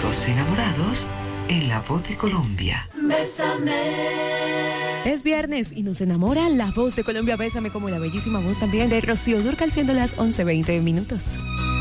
Dos enamorados en La Voz de Colombia. Bésame. Es viernes y nos enamora La Voz de Colombia. Bésame, como la bellísima voz también de Rocío Dúrcal, siendo las 11:20 minutos.